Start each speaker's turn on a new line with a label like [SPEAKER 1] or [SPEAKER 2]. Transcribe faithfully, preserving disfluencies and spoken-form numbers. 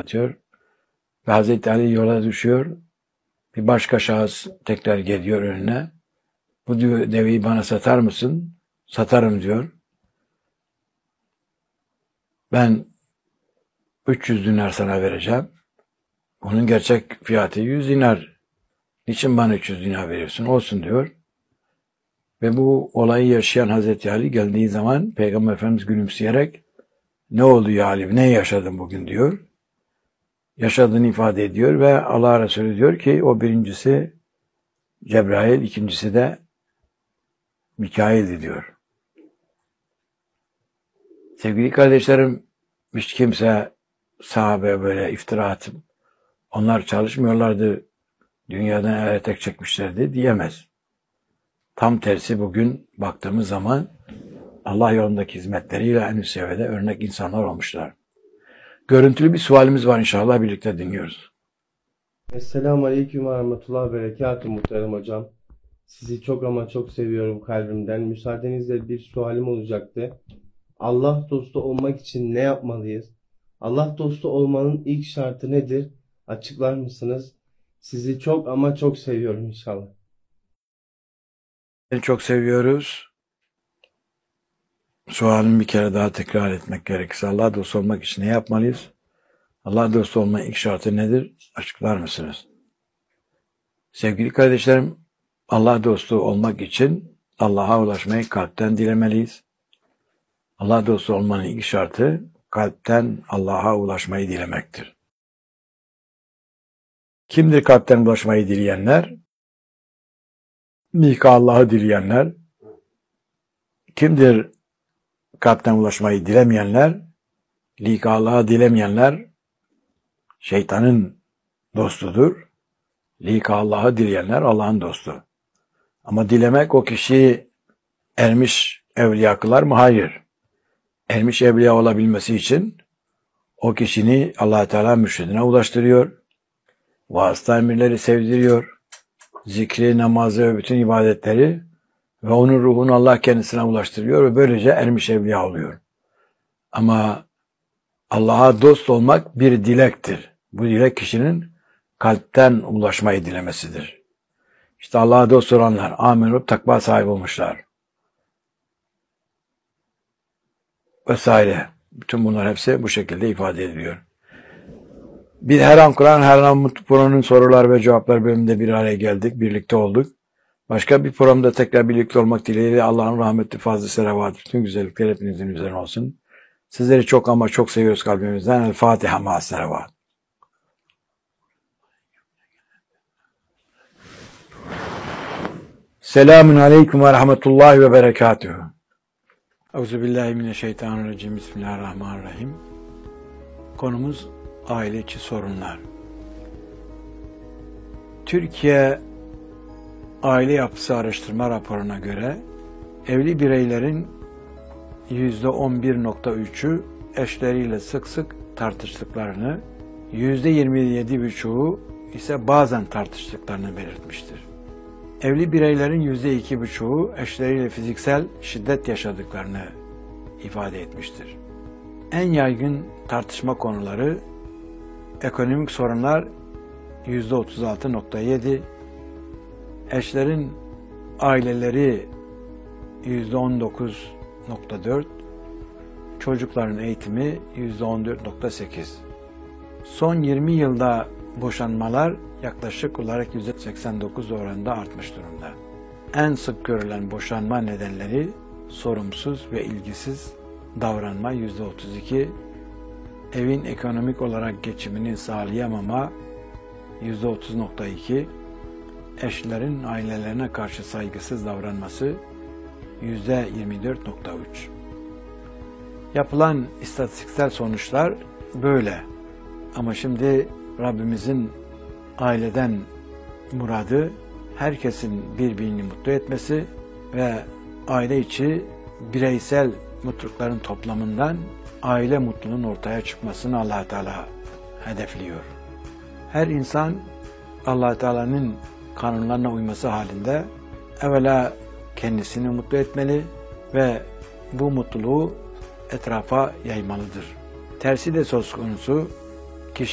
[SPEAKER 1] atıyor. Ve Hazreti Ali yola düşüyor. Bir başka şahıs tekrar geliyor önüne. Bu diyor, deveyi bana satar mısın? Satarım diyor. Ben üç yüz dinar sana vereceğim. Onun gerçek fiyatı yüz dinar. Niçin bana üç yüz dinar veriyorsun? Olsun diyor. Ve bu olayı yaşayan Hazreti Ali geldiği zaman Peygamber Efendimiz gülümseyerek ne oldu ya Ali, ne yaşadın bugün diyor. Yaşadığını ifade ediyor ve Allah Resulü diyor ki o birincisi Cebrail, ikincisi de Mikail diyor. Sevgili kardeşlerim, hiç kimse sahabe böyle iftira atıp onlar çalışmıyorlardı, dünyadan el etek çekmişlerdi diyemez. Tam tersi bugün baktığımız zaman Allah yolundaki hizmetleriyle en üst seviyede örnek insanlar olmuşlar. Görüntülü bir sualimiz var, inşallah birlikte dinliyoruz.
[SPEAKER 2] Esselamu Aleyküm ve Rahmetullah ve Berekatuhu muhterem hocam. Sizi çok ama çok seviyorum kalbimden. Müsaadenizle bir sualim olacaktı. Allah dostu olmak için ne yapmalıyız? Allah dostu olmanın ilk şartı nedir? Açıklar mısınız? Sizi çok ama çok seviyorum inşallah.
[SPEAKER 1] Seni çok seviyoruz. Sualimi bir kere daha tekrar etmek gerekirse Allah dostu olmak için ne yapmalıyız? Allah dostu olmanın ilk şartı nedir? Açıklar mısınız? Sevgili kardeşlerim, Allah dostu olmak için Allah'a ulaşmayı kalpten dilemeliyiz. Allah dostu olmanın ilk şartı kalpten Allah'a ulaşmayı dilemektir. Kimdir kalpten ulaşmayı dileyenler? Nika Allah'ı dileyenler. Kimdir kalpten ulaşmayı dilemeyenler? Nika Allah'ı dilemeyenler şeytanın dostudur. Lik Allah'ı dileyenler Allah'ın dostu. Ama dilemek o kişiyi ermiş evliya kılar mı? Hayır. Ermiş evliya olabilmesi için o kişini Allah Teala mürşidine ulaştırıyor. Vasıta emirleri sevdiriyor. Zikri, namazı ve bütün ibadetleri ve onun ruhunu Allah kendisine ulaştırıyor ve böylece ermiş evliya oluyor. Ama Allah'a dost olmak bir dilektir. Bu dilek kişinin kalpten ulaşmayı dilemesidir. İşte Allah'a dost olanlar, amin olup takva sahibi olmuşlar. Vesaire. Bütün bunlar hepsi bu şekilde ifade ediliyor. Bir her an Kur'an, her an Mutlu Programı'nın sorular ve cevaplar bölümünde bir araya geldik, birlikte olduk. Başka bir programda tekrar birlikte olmak dileğiyle Allah'ın rahmeti, fazlı selavatı, bütün güzellikler hepinizin üzerine olsun. Sizleri çok ama çok seviyoruz kalbimizden. El Fatiha ma'as selavat. Selamun aleyküm ve rahmetullahi ve berekatuhu. Euzubillahimineşşeytanirracim. Bismillahirrahmanirrahim. Konumuz aile içi sorunlar. Türkiye Aile Yapısı Araştırma raporuna göre evli bireylerin yüzde on bir nokta üçü eşleriyle sık sık tartıştıklarını, yüzde yirmi yedi buçuğu ise bazen tartıştıklarını belirtmiştir. Evli bireylerin yüzde iki buçuğu eşleriyle fiziksel şiddet yaşadıklarını ifade etmiştir. En yaygın tartışma konuları ekonomik sorunlar yüzde otuz altı nokta yedi, eşlerin aileleri yüzde on dokuz nokta dört, çocukların eğitimi yüzde on dört nokta sekiz. Son yirmi yılda boşanmalar yaklaşık olarak yüzde seksen dokuz oranında artmış durumda. En sık görülen boşanma nedenleri sorumsuz ve ilgisiz davranma yüzde otuz iki, evin ekonomik olarak geçimini sağlayamama yüzde otuz nokta iki, eşlerin ailelerine karşı saygısız davranması yüzde yirmi dört nokta üç. Yapılan istatistiksel sonuçlar böyle. Ama şimdi Rabbimizin aileden muradı herkesin birbirini mutlu etmesi ve aile içi bireysel mutlulukların toplamından aile mutluluğunun ortaya çıkmasını Allah Teala hedefliyor. Her insan Allah Teala'nın kanunlarına uyması halinde evvela kendisini mutlu etmeli ve bu mutluluğu etrafa yaymalıdır. Tersi de söz konusu.